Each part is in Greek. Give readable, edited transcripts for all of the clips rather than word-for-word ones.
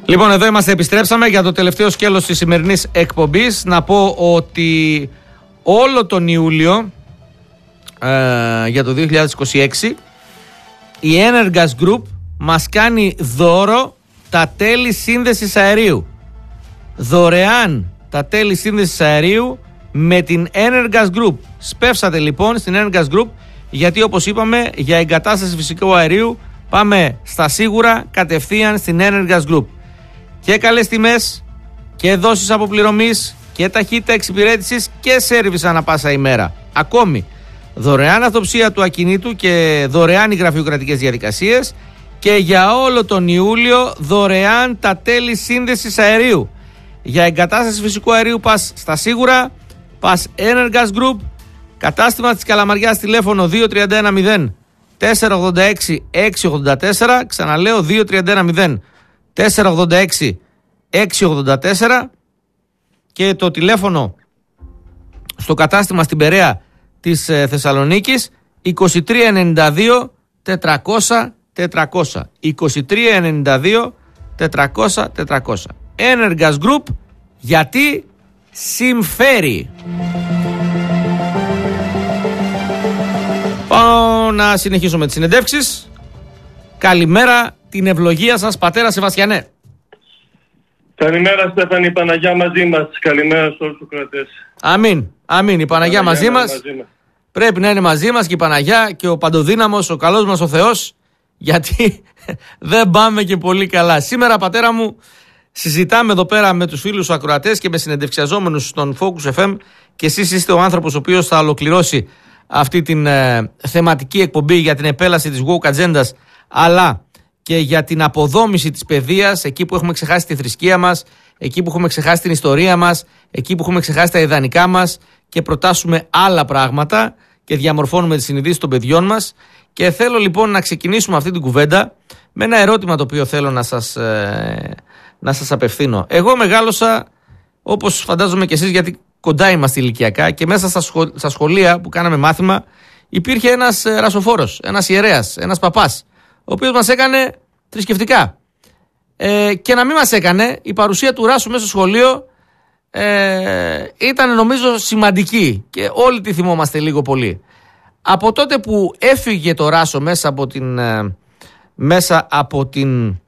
Λοιπόν, εδώ είμαστε, επιστρέψαμε για το τελευταίο σκέλος της σημερινής εκπομπής. Να πω ότι όλο τον Ιούλιο για το 2026 η Energas Group μας κάνει δώρο τα τέλη σύνδεσης αερίου. Δωρεάν τα τέλη σύνδεσης αερίου με την Energas Group. Σπεύσατε λοιπόν στην Energas Group, γιατί όπως είπαμε, για εγκατάσταση φυσικού αερίου πάμε στα σίγουρα κατευθείαν στην Energas Group. Και καλές τιμές και δόσεις αποπληρωμής και ταχύτητα εξυπηρέτησης και σέρβις ανά πάσα ημέρα. Ακόμη, δωρεάν αυτοψία του ακινήτου και δωρεάν οι γραφειοκρατικές διαδικασίες, και για όλο τον Ιούλιο δωρεάν τα τέλη σύνδεσης αερίου. Για εγκατάσταση φυσικού αερίου πας στα σίγουρα, πας Energas Group, κατάστημα της Καλαμαριάς, τηλέφωνο 2310 486 684, ξαναλέω 2310 486 684, και το τηλέφωνο στο κατάστημα στην Περαία της Θεσσαλονίκης 2392 400 400, 2392 400 400. Energas Group, γιατί συμφέρει. Πάω να συνεχίσω με τις συνεντεύξεις. Καλημέρα, την ευλογία σας, πατέρα Σεβαστιανέ. Καλημέρα Στέφανη, η Παναγιά μαζί μας. Καλημέρα σε όλους τους κρατές. Αμήν, αμήν, η Παναγιά μαζί μας. Πρέπει να είναι μαζί μας και η Παναγιά και ο παντοδύναμος, ο καλός μας ο Θεός, γιατί δεν πάμε και πολύ καλά. Σήμερα, πατέρα μου, συζητάμε εδώ πέρα με τους φίλους ακροατές και με συνεντευξιαζόμενους στον Focus FM, και εσείς είστε ο άνθρωπος ο οποίος θα ολοκληρώσει αυτή την θεματική εκπομπή για την επέλαση της woke ατζέντας, αλλά και για την αποδόμηση της παιδείας, εκεί που έχουμε ξεχάσει τη θρησκεία μας, εκεί που έχουμε ξεχάσει την ιστορία μας, εκεί που έχουμε ξεχάσει τα ιδανικά μας και προτάσουμε άλλα πράγματα και διαμορφώνουμε τις συνειδήσεις των παιδιών μας. Και θέλω λοιπόν να ξεκινήσουμε αυτή την κουβέντα με ένα ερώτημα το οποίο θέλω να σας απευθύνω. Εγώ μεγάλωσα, όπως φαντάζομαι και εσείς, γιατί κοντά είμαστε ηλικιακά, και μέσα στα σχολεία που κάναμε μάθημα υπήρχε ένας ρασοφόρος, ένας ιερέας, ένας παπάς, ο οποίος μας έκανε θρησκευτικά. Και να μην μας έκανε, η παρουσία του ράσου μέσα στο σχολείο ήταν νομίζω σημαντική και όλοι τη θυμόμαστε λίγο πολύ. Από τότε που έφυγε το ράσο μέσα από την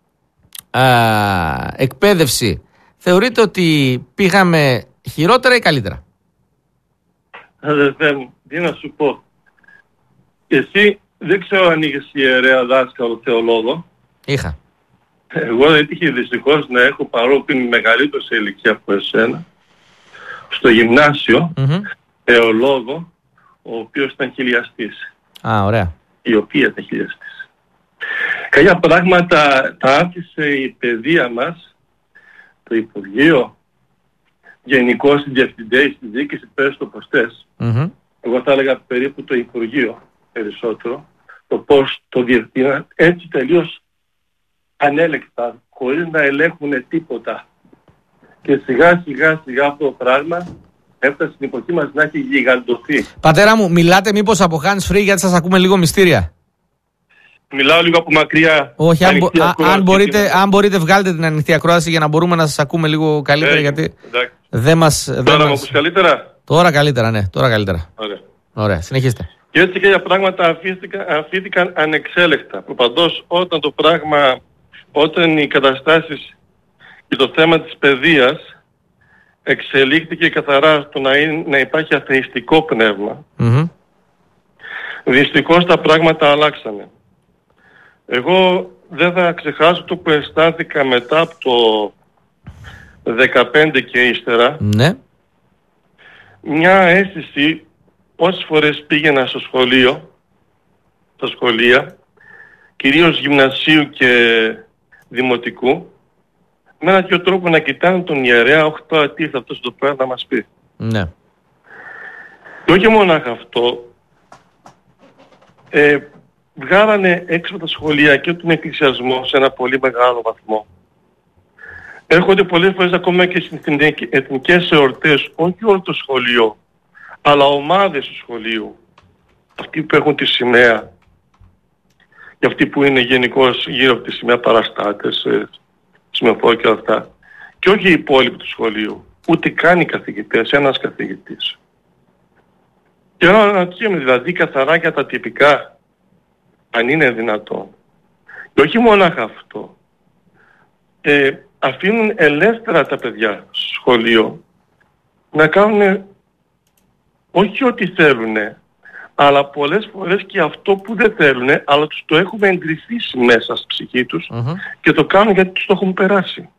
εκπαίδευση, θεωρείτε ότι πήγαμε χειρότερα ή καλύτερα? Αδερφέ μου, τι να σου πω. Εσύ δεν ξέρω αν είχες ιερέα δάσκαλο θεολόγο. Είχα. Εγώ έτυχε δυστυχώς να έχω, παρόλο που είμαι μεγαλύτερο σε ηλικία από εσένα, στο γυμνάσιο, θεολόγο, ο οποίος ήταν χιλιαστής. Α, ωραία. Η οποία ήταν χιλιαστής. Κάποια πράγματα τα άφησε η παιδεία μας, το Υπουργείο, γενικώς οι διευθυντές, οι διοίκηση, πες το πως θες. Εγώ θα έλεγα περίπου το Υπουργείο περισσότερο, το πώς το διευθύναν έτσι τελείως ανέλεκτα, χωρίς να ελέγχουν τίποτα. Και σιγά σιγά αυτό το πράγμα έφτασε στην εποχή μας να έχει γιγαντωθεί. Πατέρα μου, μιλάτε μήπως από hands free, γιατί σας ακούμε λίγο μυστήρια? Μιλάω λίγο από μακριά. Όχι, αν μπορείτε βγάλτε την ανοιχτή ακρόαση για να μπορούμε να σας ακούμε λίγο καλύτερα, γιατί δεν μας... Τώρα μου ακούς καλύτερα? Τώρα καλύτερα, ναι, τώρα καλύτερα. Ωραία, συνεχίστε. Και έτσι κάποια πράγματα αφήθηκαν ανεξέλεκτα. Προπαντός όταν οι καταστάσεις και το θέμα της παιδείας εξελίχθηκε καθαρά στο να υπάρχει αθεϊστικό πνεύμα, δυστυχώς τα πράγματα αλλάξανε. Εγώ δεν θα ξεχάσω το που αισθάνθηκα μετά από το 15 και ύστερα. Ναι. Μια αίσθηση, όσες φορές πήγαινα στο σχολείο, στα σχολεία, κυρίως γυμνασίου και δημοτικού, με ένα τέτοιο τρόπο να κοιτάνε τον ιερέα, όχι τώρα τι ήρθε αυτός εδώ πέρα να μας πει. Ναι. Και όχι μονάχα αυτό, βγάλανε έξω από τα σχολεία και τον εκκλησιασμό σε ένα πολύ μεγάλο βαθμό. Έρχονται πολλές φορές ακόμα και στις εθνικές εορτές, όχι όλο το σχολείο, αλλά ομάδες του σχολείου. Αυτοί που έχουν τη σημαία και αυτοί που είναι γενικώς γύρω από τη σημαία, παραστάτες, σημεφόρ και όλα αυτά. Και όχι οι υπόλοιποι του σχολείου. Ούτε καν οι καθηγητές, ένας καθηγητής. Και αναρωτιέμαι δηλαδή καθαρά για τα τυπικά, αν είναι δυνατόν. Και όχι μονάχα αυτό. Αφήνουν ελεύθερα τα παιδιά στο σχολείο να κάνουν όχι ό,τι θέλουν, αλλά πολλές φορές και αυτό που δεν θέλουν, αλλά τους το έχουμε εγκριθήσει μέσα στη ψυχή τους και το κάνουν γιατί τους το έχουν περάσει.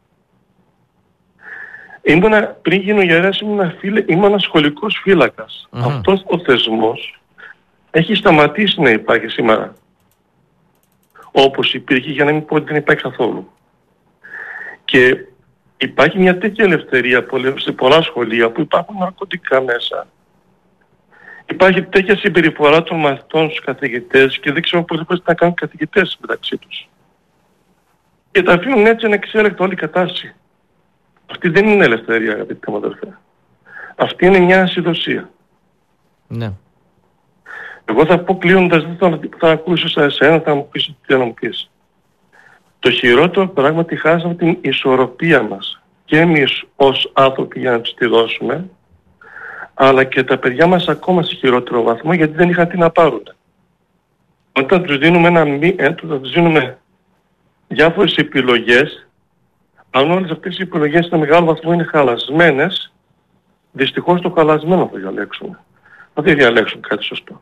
Πριν γίνω ιερέας ήμουν ένας σχολικός φύλακας. Αυτός ο θεσμός έχει σταματήσει να υπάρχει σήμερα. Όπως υπήρχε, για να μην πω ότι δεν υπάρχει καθόλου. Και υπάρχει μια τέτοια ελευθερία σε πολλά σχολεία που υπάρχουν ναρκωτικά μέσα. Υπάρχει τέτοια συμπεριφορά των μαθητών στους καθηγητές και δεν ξέρω πώς να κάνουν καθηγητές μεταξύ τους. Και τα αφήνουν έτσι ανεξέλεκτο όλη η κατάσταση. Αυτή δεν είναι ελευθερία, αγαπητοί μου αδελφέ. Αυτή είναι μια ασυδοσία. Ναι. Εγώ θα πω κλείνοντας, δεν θα ακούσω σε εσένα, θα μου πεις τι να μου πεις. Το χειρότερο πράγματι χάσαμε την ισορροπία μας. Και εμείς ως άνθρωποι για να τους τη δώσουμε, αλλά και τα παιδιά μας ακόμα σε χειρότερο βαθμό γιατί δεν είχαν τι να πάρουν. Όταν τους δίνουμε διάφορες επιλογές, αν όλες αυτές οι επιλογές σε μεγάλο βαθμό είναι χαλασμένες, δυστυχώς το χαλασμένο θα διαλέξουν. Θα δεν διαλέξουν κάτι σωστό.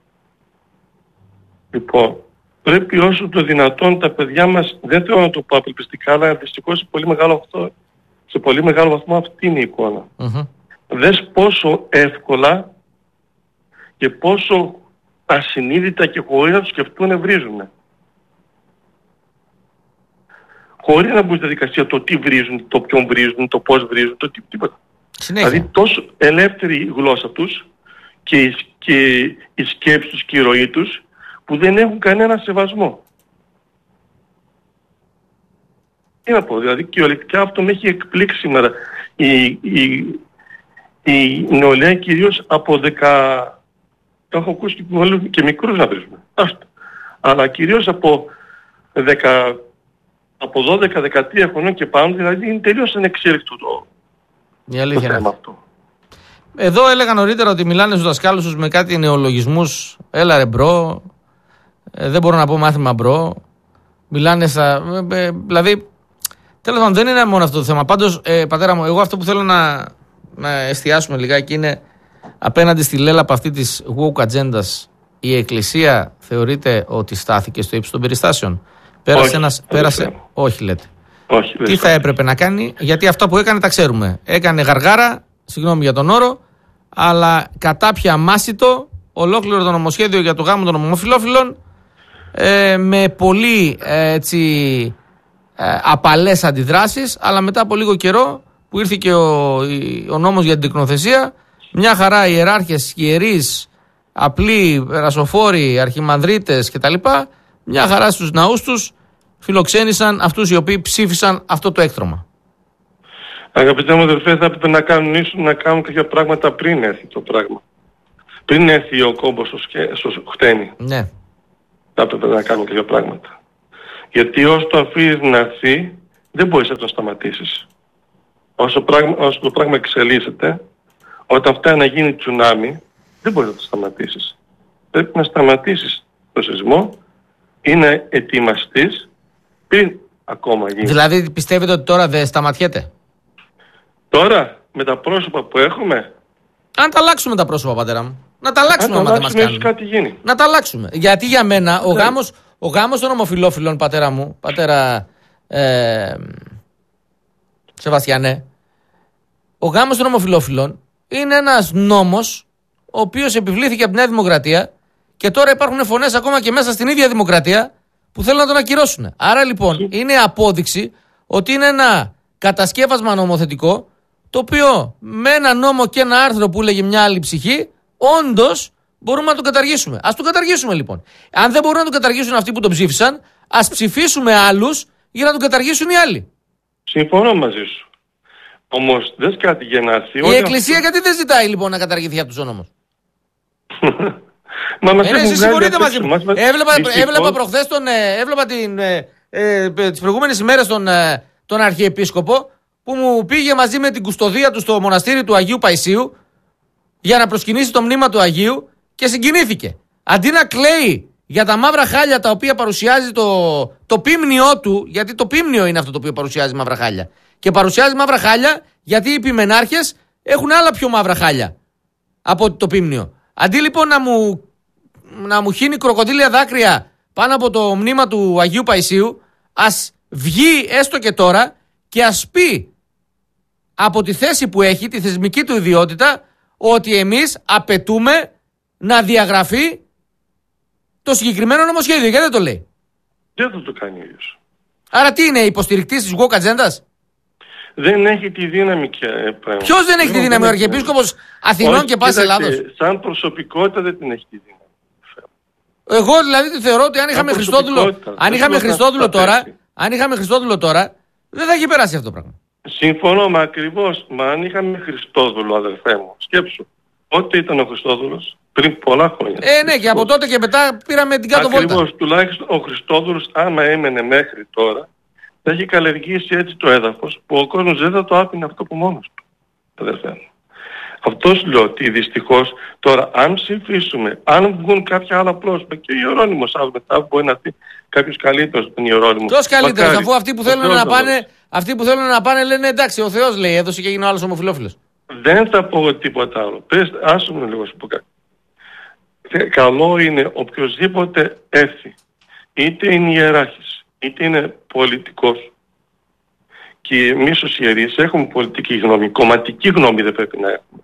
Λοιπόν, πρέπει όσο το δυνατόν τα παιδιά μας, δεν θέλω να το πω απελπιστικά, αλλά δυστυχώς σε πολύ μεγάλο βαθμό αυτή είναι η εικόνα. Δες πόσο εύκολα και πόσο ασυνείδητα και χωρίς να το σκεφτούν βρίζουν. Χωρίς να μπουν στη διαδικασία το τι βρίζουν, το ποιον βρίζουν, το πώς βρίζουν, το τίποτα. Δηλαδή τόσο ελεύθερη η γλώσσα τους και η σκέψη τους και η ροή τους που δεν έχουν κανένα σεβασμό. Τι να πω, δηλαδή κυριολεκτικά αυτό με έχει εκπλήξει σήμερα. Η νεολαία κυρίως από 10... Το έχω ακούσει και μικρούς να βρίζουν. Αλλά κυρίως από 12-13 χρονών και πάνω, δηλαδή είναι τελείως ανεξέλεκτο το θέμα αυτό. Εδώ έλεγα νωρίτερα ότι μιλάνε στους δασκάλους τους με κάτι νεολογισμούς. Έλα ρε μπρο, δεν μπορώ να πω μάθημα μπρο. Μιλάνε στα... δηλαδή, τέλος πάντων δεν είναι μόνο αυτό το θέμα. Πάντως, πατέρα μου, εγώ αυτό που θέλω να εστιάσουμε λιγάκι είναι απέναντι στη λέλαπα αυτή της woke ατζέντας. Η Εκκλησία θεωρείται ότι στάθηκε στο ύψος των περιστάσεων. Όχι λέτε. Τι θα έπρεπε να κάνει, γιατί αυτά που έκανε τα ξέρουμε. Έκανε γαργάρα, συγγνώμη για τον όρο, αλλά κατάπια αμάσιτο ολόκληρο το νομοσχέδιο για το γάμο των ομοφυλόφιλων με πολύ απαλές αντιδράσεις, αλλά μετά από λίγο καιρό που ήρθε και ο νόμος για την τικνοθεσία, μια χαρά ιεράρχες, ιερείς, απλοί, ρασοφόροι, αρχιμανδρίτες κτλ. Μια χαρά στους ναούς τους φιλοξένησαν αυτούς οι οποίοι ψήφισαν αυτό το έκτρωμα. Αγαπητέ μου αδελφέ, θα έπρεπε να κάνουν κάποια πράγματα πριν έρθει το πράγμα. Πριν έρθει ο κόμπος στο χτένι. Ναι. Θα έπρεπε να κάνουν κάποια πράγματα. Γιατί όσο το αφήνεις να έρθει, δεν μπορείς να το σταματήσεις. Όσο το πράγμα εξελίσσεται, όταν φτάνει να γίνει τσουνάμι, δεν μπορείς να το σταματήσεις. Πρέπει να σταματήσεις το σεισμό ή να ετοιμαστείς πριν ακόμα γίνει. Δηλαδή πιστεύετε ότι τώρα δεν σταματιέται? Τώρα με τα πρόσωπα που έχουμε. Αν τα αλλάξουμε τα πρόσωπα, πατέρα μου. Να τα αλλάξουμε άμα δεν μας κάνουν. Κάτι γίνει. Να τα αλλάξουμε. Γιατί για μένα ο γάμος των ομοφυλόφιλων, πατέρα μου, πατέρα Σεβαστιανέ, ο γάμος των ομοφυλόφιλων είναι ένας νόμος ο οποίος επιβλήθηκε από τη Νέα Δημοκρατία και τώρα υπάρχουν φωνές ακόμα και μέσα στην ίδια Δημοκρατία που θέλουν να τον ακυρώσουν. Άρα λοιπόν είναι απόδειξη ότι είναι ένα κατασκεύασμα νομοθετικό το οποίο με ένα νόμο και ένα άρθρο που λέγει μια άλλη ψυχή όντως μπορούμε να το καταργήσουμε. Ας το καταργήσουμε λοιπόν. Αν δεν μπορούν να το καταργήσουν αυτοί που το ψήφισαν, ας ψηφίσουμε άλλους για να το καταργήσουν οι άλλοι. Συμφωνώ μαζί σου. Όμως δεν κάτι για να έρθει. Η Εκκλησία γιατί δεν ζητάει λοιπόν να καταργηθεί από τους νόμους? Εσείς συμφωνείτε μαζί μου. Έβλεπα προχθές τις προηγούμενες ημέρες τον Αρχιεπίσκοπο που μου πήγε μαζί με την κουστοδία του στο μοναστήρι του Αγίου Παϊσίου για να προσκυνήσει το μνήμα του Αγίου και συγκινήθηκε. Αντί να κλαίει για τα μαύρα χάλια τα οποία παρουσιάζει το πίμνιό του, γιατί το πίμνιο είναι αυτό το οποίο παρουσιάζει μαύρα χάλια. Και παρουσιάζει μαύρα χάλια γιατί οι πιμενάρχες έχουν άλλα πιο μαύρα χάλια από το πίμνιο. Αντί λοιπόν να μου χύνει κροκοδίλια δάκρυα πάνω από το μνήμα του Αγίου Παϊσίου, ας βγει έστω και τώρα και ας πει από τη θέση που έχει, τη θεσμική του ιδιότητα, ότι εμείς απαιτούμε να διαγραφεί το συγκεκριμένο νομοσχέδιο. Γιατί δεν το λέει? Δεν θα το κάνει ο ίδιος. Άρα τι είναι, υποστηρικτής της woke ατζέντας? Δεν έχει τη δύναμη και πράγμα. Ποιος δεν έχει τη δύναμη? Ο Αρχιεπίσκοπος Αθηνών και πάσης Ελλάδος. Σαν προσωπικότητα δεν την έχει τη δύναμη. Εγώ δηλαδή θεωρώ ότι αν είχαμε Χριστόδουλο τώρα, δεν θα είχε περάσει αυτό το πράγμα. Συμφωνώ, μα ακριβώς. Μα αν είχαμε Χριστόδουλο, αδερφέ μου, σκέψου. Πότε ήταν ο Χριστόδουλος? Πριν πολλά χρόνια. Ναι, και από τότε και μετά πήραμε την κάτω βόλτα. Ακριβώς, τουλάχιστον ο Χριστόδουλος, άμα έμενε μέχρι τώρα, θα έχει καλλιεργήσει έτσι το έδαφος που ο κόσμος δεν θα το άφηνε αυτό από μόνος του. Αδερφέ μου. Αυτός λέω ότι δυστυχώς τώρα αν ψηφίσουμε, αν βγουν κάποια άλλα πρόσωπα και ο Ιερώνυμος αύριο μετά μπορεί να πει κάποιος καλύτερος από τον Ιερώνυμο. Ποιος καλύτερος, αφού αυτοί που θέλουν να πάνε λένε εντάξει, ο Θεός λέει έδωσε και έγινε ο άλλος ομοφυλόφιλος. Δεν θα πω τίποτα άλλο. Άσου με λίγο σου πω κάτι. Καλό είναι οποιοσδήποτε έρθει, είτε είναι ιεράρχης, είτε είναι πολιτικός, και εμείς ως ιερείς έχουμε πολιτική γνώμη, κομματική γνώμη δεν πρέπει να έχουμε.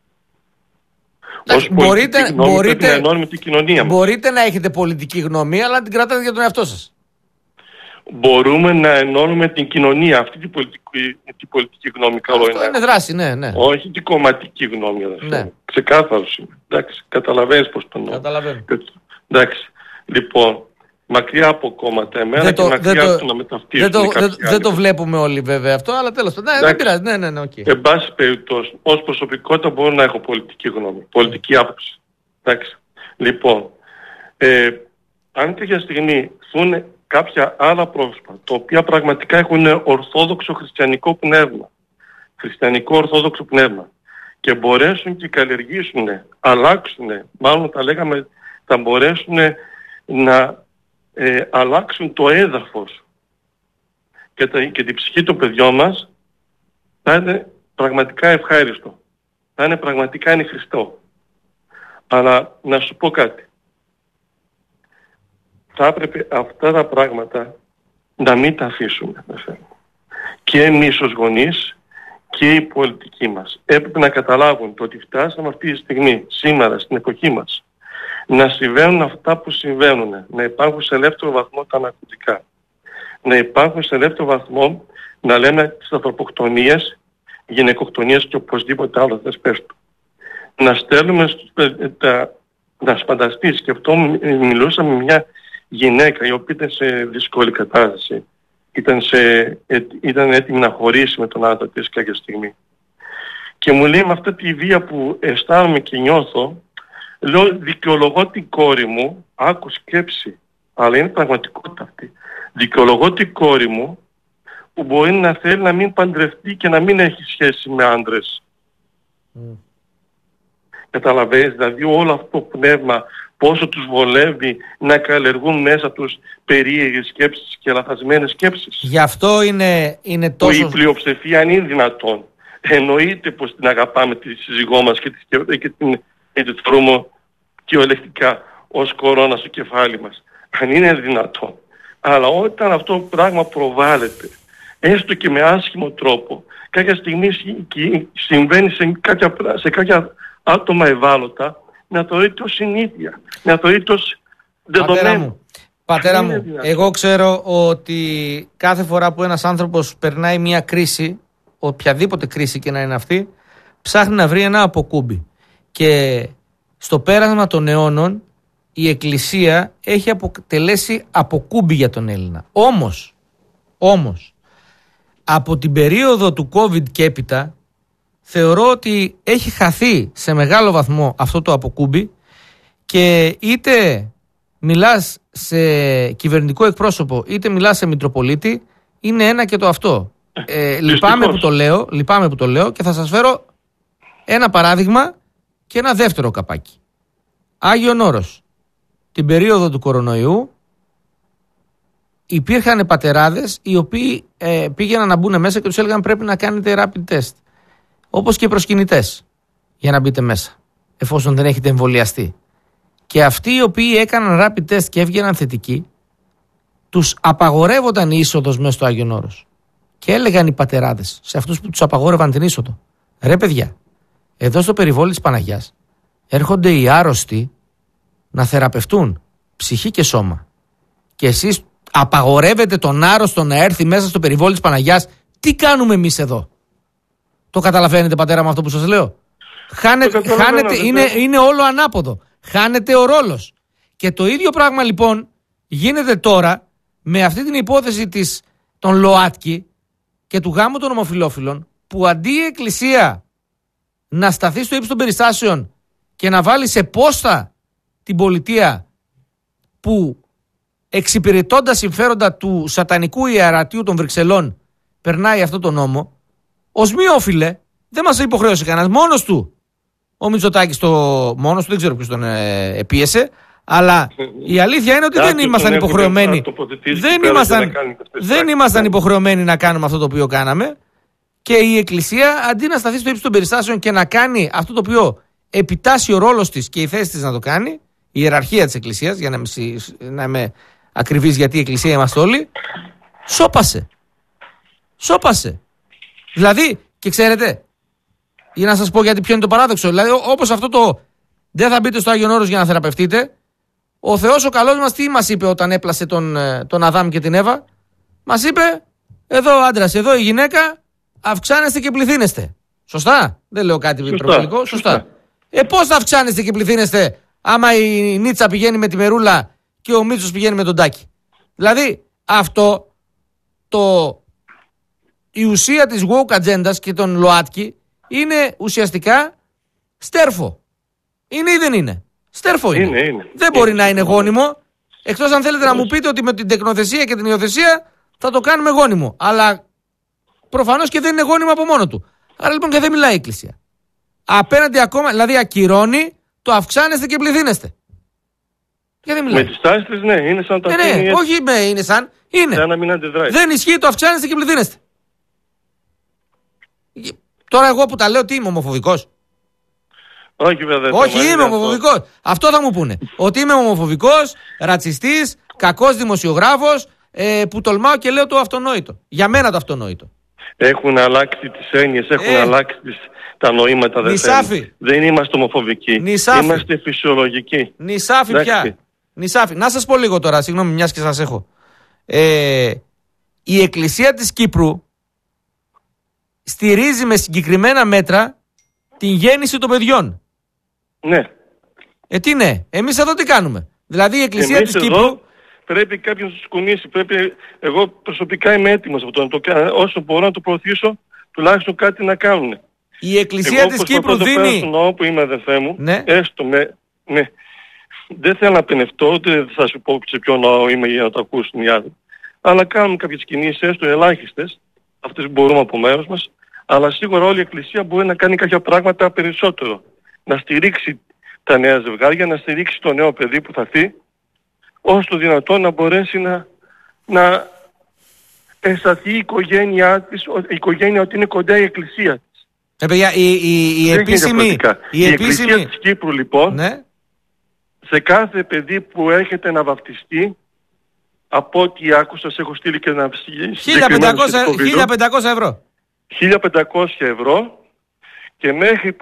Μπορείτε να έχετε πολιτική γνώμη, αλλά την κρατάτε για τον εαυτό σας. Μπορούμε να ενώνουμε την κοινωνία, αυτή την πολιτική γνώμη. Καλό αυτό είναι δράση, ναι. Όχι την κομματική γνώμη, ναι. Ξεκάθαρος είναι. Εντάξει, καταλαβαίνεις πώς το εννοώ. Καταλαβαίνω. Εντάξει, λοιπόν, μακριά από κόμματα, εμένα και μακριά από το να μεταυτίζουν. Δεν το βλέπουμε όλοι βέβαια αυτό, αλλά τέλος πάντων. Δεν πειράζει. Ναι, okay. Εν πάση περιπτώσει, ως προσωπικότητα μπορώ να έχω πολιτική γνώμη, πολιτική άποψη. Εντάξει. Λοιπόν, αν τέτοια στιγμή φουν κάποια άλλα πρόσωπα, τα οποία πραγματικά έχουν ορθόδοξο χριστιανικό πνεύμα, χριστιανικό ορθόδοξο πνεύμα, και μπορέσουν και καλλιεργήσουν, αλλάξουν, μάλλον τα λέγαμε, θα μπορέσουν να αλλάξουν το έδαφος και την ψυχή των παιδιών μας, θα είναι πραγματικά ευχάριστο. Θα είναι πραγματικά ανοιχριστό. Αλλά να σου πω κάτι. Θα έπρεπε αυτά τα πράγματα να μην τα αφήσουμε. Και εμείς ως γονείς και οι πολιτικοί μας έπρεπε να καταλάβουν το ότι φτάσαμε αυτή τη στιγμή, σήμερα, στην εποχή μας, να συμβαίνουν αυτά που συμβαίνουν, να υπάρχουν σε ελεύθερο βαθμό τα ναρκωτικά, να υπάρχουν σε ελεύθερο βαθμό, να λέμε, τις ανθρωποκτονίες, γυναικοκτονίες και οπωσδήποτε άλλο θες πες του. Να στέλνουμε να φανταστείς, και αυτό μιλούσα με μια γυναίκα η οποία ήταν σε δύσκολη κατάσταση, ήταν έτοιμη να χωρίσει με τον άντρα της κάποια στιγμή. Και μου λέει, με αυτή τη βία που αισθάνομαι και νιώθω, λέω, δικαιολογώ την κόρη μου, άκου σκέψη, αλλά είναι πραγματικότητα αυτή. Δικαιολογώ την κόρη μου που μπορεί να θέλει να μην παντρευτεί και να μην έχει σχέση με άντρες. Καταλαβαίνεις, δηλαδή όλο αυτό το πνεύμα πόσο τους βολεύει να καλλιεργούν μέσα τους περίεργες σκέψεις και λαθασμένες σκέψεις. Γι' αυτό είναι τόσο... Που η πλειοψηφία αν είναι δυνατόν. Εννοείται πως την αγαπάμε τη σύζυγό μας και την θεωρούμε κυριολεκτικά ως κορώνα στο κεφάλι μας. Αν είναι δυνατόν. Αλλά όταν αυτό το πράγμα προβάλλεται, έστω και με άσχημο τρόπο, κάποια στιγμή συμβαίνει σε κάποια άτομα ευάλωτα, να το δείτε ως συνήθεια, να το δείτε ως δεδομένο. Πατέρα μου, εγώ ξέρω ότι κάθε φορά που ένας άνθρωπος περνάει μια κρίση, οποιαδήποτε κρίση και να είναι αυτή, ψάχνει να βρει ένα αποκούμπι. Και στο πέρασμα των αιώνων η Εκκλησία έχει αποτελέσει αποκούμπι για τον Έλληνα. Όμως, από την περίοδο του COVID και έπειτα, θεωρώ ότι έχει χαθεί σε μεγάλο βαθμό αυτό το αποκούμπι, και είτε μιλάς σε κυβερνητικό εκπρόσωπο είτε μιλάς σε Μητροπολίτη, είναι ένα και το αυτό. Λυπάμαι που το λέω και θα σας φέρω ένα παράδειγμα και ένα δεύτερο καπάκι. Άγιον Όρος. Την περίοδο του κορονοϊού υπήρχαν πατεράδες οι οποίοι πήγαιναν να μπουν μέσα και τους έλεγαν πρέπει να κάνετε rapid test. Όπως και οι προσκυνητές για να μπείτε μέσα, εφόσον δεν έχετε εμβολιαστεί. Και αυτοί οι οποίοι έκαναν rapid test και έβγαιναν θετικοί, τους απαγορεύονταν η είσοδος μέσα στο Άγιον Όρος. Και έλεγαν οι πατεράδες σε αυτούς που τους απαγόρευαν την είσοδο, ρε παιδιά, εδώ στο περιβόλι της Παναγιάς έρχονται οι άρρωστοι να θεραπευτούν ψυχή και σώμα. Και εσείς απαγορεύετε τον άρρωστο να έρθει μέσα στο περιβόλι της Παναγιάς. Τι κάνουμε εμείς εδώ? Το καταλαβαίνετε, πατέρα, με αυτό που σας λέω? Χάνετε, είναι όλο ανάποδο. Χάνεται ο ρόλος. Και το ίδιο πράγμα λοιπόν γίνεται τώρα με αυτή την υπόθεση των ΛΟΑΤΚΙ και του γάμου των ομοφυλόφιλων, που αντί η Εκκλησία να σταθεί στο ύψος των περιστάσεων και να βάλει σε πόστα την πολιτεία που εξυπηρετώντας συμφέροντα του σατανικού ιερατείου των Βρυξελών περνάει αυτό το νόμο, ως μειόφιλε δεν μας υποχρέωσε κανένας, μόνος του ο Μητσοτάκης, μόνος του, δεν ξέρω ποιος τον επίεσε, αλλά η αλήθεια είναι ότι δεν ήμασταν υποχρεωμένοι. Δεν ήμασταν υποχρεωμένοι να κάνουμε αυτό το οποίο κάναμε, και η Εκκλησία αντί να σταθεί στο ύψος των περιστάσεων και να κάνει αυτό το οποίο επιτάσσει ο ρόλος της και η θέση της να το κάνει, η ιεραρχία της Εκκλησίας, για να είμαι ακριβής, γιατί η Εκκλησία είμαστε όλοι, σώπασε. Δηλαδή, και ξέρετε, για να σας πω γιατί ποιο είναι το παράδοξο, δηλαδή όπως αυτό το δεν θα μπείτε στο Άγιον Όρος για να θεραπευτείτε, ο Θεός ο καλός μας τι μας είπε όταν έπλασε τον Αδάμ και την Εύα? Μας είπε, εδώ ο άντρας, εδώ η γυναίκα, αυξάνεστε και πληθύνεστε. Σωστά? Δεν λέω κάτι υπερβολικό. Σωστά. Πώς θα αυξάνεστε και πληθύνεστε άμα η Νίτσα πηγαίνει με τη Μερούλα και ο Μίτσος πηγαίνει με τον Τάκη? Δηλαδή αυτό η ουσία της woke ατζέντας και των ΛΟΑΤΚΙ είναι ουσιαστικά στέρφο. Είναι ή δεν είναι? Στέρφο είναι. Δεν μπορεί να είναι γόνιμο, εκτός αν θέλετε να μου πείτε ότι με την τεκνοθεσία και την υιοθεσία θα το κάνουμε γόνιμο. Αλλά προφανώς και δεν είναι γόνιμο από μόνο του. Άρα λοιπόν και δεν μιλάει η Εκκλησία. Απέναντι ακόμα, δηλαδή ακυρώνει το αυξάνεστε και πληθύνεστε. Και δεν μιλάει. Με τις τάσεις της, ναι, είναι σαν τα όχι είναι σαν. Είναι. Σαν να μην αντιδράει. Δεν ισχύει το αυξάνεστε και πληθύνεστε. Τώρα εγώ που τα λέω, τι είμαι, ομοφοβικός? Όχι βέβαια. Όχι, είμαι ομοφοβικός. Αυτό θα μου πούνε. Ότι είμαι ομοφοβικός, ρατσιστής, κακός δημοσιογράφος, που τολμάω και λέω το αυτονόητο. Για μένα το αυτονόητο. Έχουν αλλάξει τις έννοιες, έχουν αλλάξει τα νοήματα. Δεν είμαστε ομοφοβικοί. Είμαστε φυσιολογικοί. Νησάφι πια. Νησάφι. Να σας πω λίγο τώρα, συγγνώμη, μιας και σας έχω. Η Εκκλησία της Κύπρου στηρίζει με συγκεκριμένα μέτρα την γέννηση των παιδιών. Ναι. Τι ναι, εμείς εδώ τι κάνουμε? Δηλαδή η Εκκλησία της Κύπρου... Πρέπει κάποιος να τους κουνήσει. Εγώ προσωπικά είμαι έτοιμος αυτό να το κάνω. Όσο μπορώ να το προωθήσω, τουλάχιστον κάτι να κάνουν. Η Εκκλησία της Κύπρου δίνει... Εγώ ναό που είμαι αδερφέ μου, ναι. Έστω ναι. Δεν θέλω να πενευτώ, ούτε θα σου πω σε ποιο ναό είμαι για να το ακούσουν οι άλλοι. Αλλά κάνουμε κάποιες κινήσεις, έστω ελάχιστες, αυτές που μπορούμε από μέρος μας, αλλά σίγουρα όλη η Εκκλησία μπορεί να κάνει κάποια πράγματα περισσότερο. Να στηρίξει τα νέα ζευγάρια, να στηρίξει το νέο παιδί που θα έρθει, όσο το δυνατόν να μπορέσει να αισθανθεί η οικογένειά της, η οικογένεια ότι είναι κοντά η Εκκλησία της. Παιδιά, η επίσημη... Η Εκκλησία της Κύπρου λοιπόν, ναι. Σε κάθε παιδί που έρχεται να βαπτιστεί, από ό,τι άκουσα, σε έχω στείλει και ένα 1.500 ευρώ. 1.500 ευρώ, και μέχρι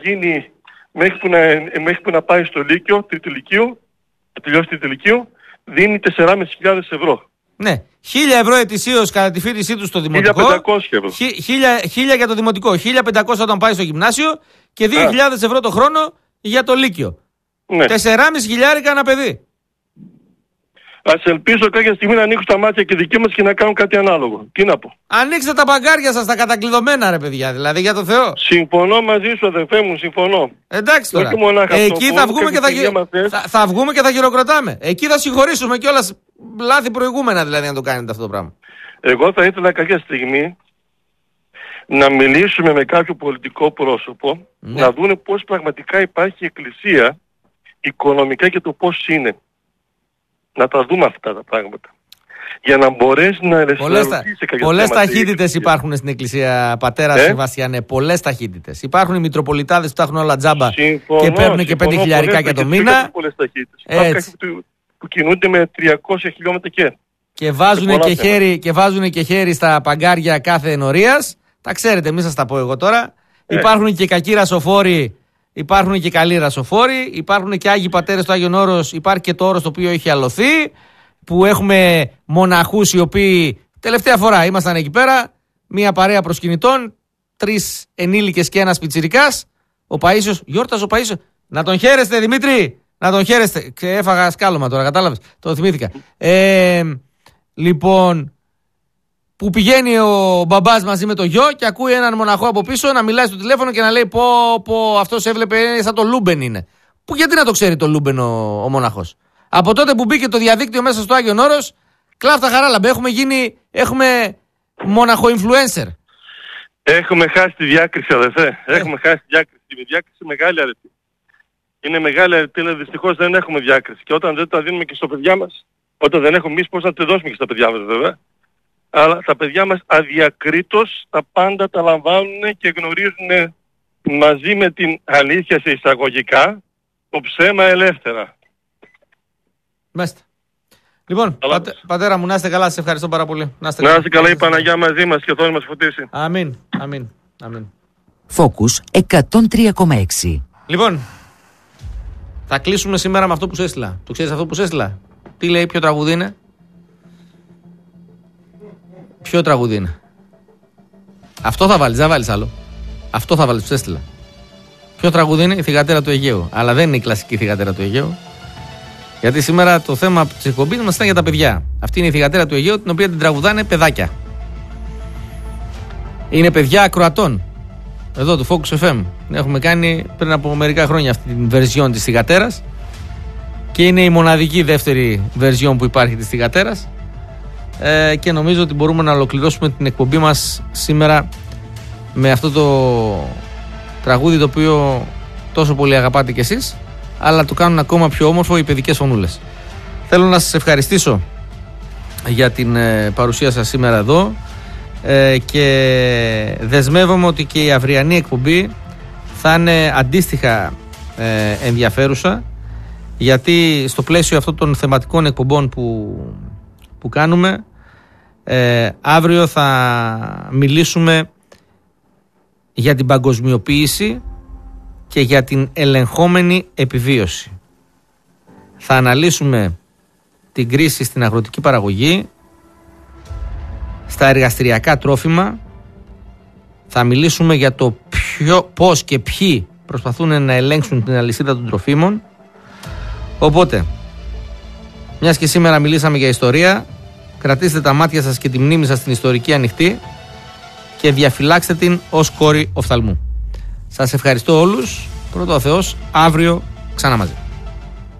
που να πάει στο Λύκειο, τελειώσει τη Λυκείου, δίνει 4.500 ευρώ. Ναι, 1.000 ευρώ ετησίως κατά τη φοιτησή του στο δημοτικό. 1.500 ευρώ. 1.000 για το δημοτικό, 1.500 όταν πάει στο γυμνάσιο και 2.000 ευρώ το χρόνο για το Λύκειο. Ναι. 4.500 ένα παιδί. Ας ελπίσω κάποια στιγμή να ανοίξουν τα μάτια και δικοί μας και να κάνουν κάτι ανάλογο. Τι να πω. Ανοίξτε τα μπαγκάρια σας, τα κατακλειδωμένα ρε παιδιά, δηλαδή για το Θεό. Συμφωνώ μαζί σου αδερφέ μου, συμφωνώ. Εντάξει τώρα. Εκεί θα βγούμε και θα χειροκροτάμε. Εκεί θα συγχωρήσουμε κιόλας λάθη προηγούμενα, δηλαδή, να το κάνετε αυτό το πράγμα. Εγώ θα ήθελα κάποια στιγμή να μιλήσουμε με κάποιο πολιτικό πρόσωπο, να δούνε πώς πραγματικά υπάρχει η Εκκλησία οικονομικά και το πώς είναι. Να τα δούμε αυτά τα πράγματα. Για να μπορέσει να ελευθερωθεί σε κάποια πολλές ταχύτητες υπάρχουν στην Εκκλησία, πατέρα Σεβαστιανέ. Πολλές ταχύτητες. Υπάρχουν οι Μητροπολιτάδες που τα έχουν όλα τζάμπα και παίρνουν και 5 χιλιάρικα για το μήνα. Πολλές ταχύτητες. Υπάρχουν που κινούνται με 300 χιλιόμετρα και βάζουν και χέρι στα παγκάρια κάθε ενορίας. Τα ξέρετε, μην σας τα πω εγώ τώρα. Υπάρχουν και κακοί ρασοφόροι, υπάρχουν και καλοί ρασοφόροι, υπάρχουν και Άγιοι Πατέρες στο Άγιον Όρος, υπάρχει και το όρος το οποίο έχει αλωθεί, που έχουμε μοναχούς οι οποίοι τελευταία φορά ήμασταν εκεί πέρα, μία παρέα προσκυνητών, 3 ενήλικες και ένας πιτσιρικάς, ο Παΐσιος, γιόρταζε ο Παΐσιος, να τον χαίρεστε Δημήτρη, να τον χαίρεστε, έφαγα σκάλωμα τώρα, κατάλαβες, το θυμήθηκα. Λοιπόν, που πηγαίνει ο μπαμπάς μαζί με το γιο και ακούει έναν μοναχό από πίσω να μιλάει στο τηλέφωνο και να λέει πω αυτός έβλεπε σαν το Λούμπεν είναι. Γιατί να το ξέρει το Λούμπεν ο μοναχός. Από τότε που μπήκε το διαδίκτυο μέσα στο Άγιον Όρος, κλάφτα χαράλαμπε, έχουμε μοναχο influencer. Έχουμε χάσει τη διάκριση, αδερφέ. Έχουμε χάσει τη διάκριση. Η διάκριση μεγάλη αρετή. Είναι μεγάλη αρετή, αλλά δυστυχώς δεν έχουμε διάκριση. Και όταν δεν τα δίνουμε και στα παιδιά μας, όταν δεν έχουμε εμείς πώς να τη δώσουμε και στα παιδιά μας, βέβαια. Αλλά τα παιδιά μας αδιακρίτως τα πάντα τα λαμβάνουν και γνωρίζουν μαζί με την αλήθεια σε εισαγωγικά το ψέμα ελεύθερα. Μάλιστα. Λοιπόν, πατέρα μου, να είστε καλά, σας ευχαριστώ πάρα πολύ. Να είστε καλά, η Παναγιά μαζί μας και θα μας φωτίσει. Αμήν. Focus 103,6. Λοιπόν, θα κλείσουμε σήμερα με αυτό που σου έστειλα. Το ξέρεις αυτό που σου έστειλα? Τι λέει, ποιο τραγούδι είναι? Ποιο τραγούδι είναι? Αυτό θα βάλεις, δεν βάλεις άλλο. Αυτό θα βάλεις, που σου έστειλα. Ποιο τραγούδι είναι? Η Θυγατέρα του Αιγαίου. Αλλά δεν είναι η κλασική Θυγατέρα του Αιγαίου. Γιατί σήμερα το θέμα της εκπομπής μας ήταν για τα παιδιά. Αυτή είναι η Θυγατέρα του Αιγαίου, την οποία την τραγουδάνε παιδάκια. Είναι παιδιά ακροατών. Εδώ του Focus FM. Έχουμε κάνει πριν από μερικά χρόνια αυτή την version της Θυγατέρας. Και είναι η μοναδική δεύτερη version που υπάρχει της Θυγατέρας. Και νομίζω ότι μπορούμε να ολοκληρώσουμε την εκπομπή μας σήμερα με αυτό το τραγούδι το οποίο τόσο πολύ αγαπάτε κι εσείς, αλλά το κάνουν ακόμα πιο όμορφο οι παιδικές φωνούλες. Θέλω να σας ευχαριστήσω για την παρουσία σας σήμερα εδώ και δεσμεύομαι ότι και η αυριανή εκπομπή θα είναι αντίστοιχα ενδιαφέρουσα, γιατί στο πλαίσιο αυτών των θεματικών εκπομπών που κάνουμε, αύριο θα μιλήσουμε για την παγκοσμιοποίηση και για την ελεγχόμενη επιβίωση. Θα αναλύσουμε την κρίση στην αγροτική παραγωγή, στα εργαστηριακά τρόφιμα, θα μιλήσουμε για το πώς και ποιοι προσπαθούν να ελέγξουν την αλυσίδα των τροφίμων. Οπότε, μιας και σήμερα μιλήσαμε για ιστορία, κρατήστε τα μάτια σας και τη μνήμη σας στην ιστορική ανοιχτή και διαφυλάξτε την ως κόρη οφθαλμού. Σας ευχαριστώ όλους. Πρώτο ο Θεός, αύριο ξανά μαζί.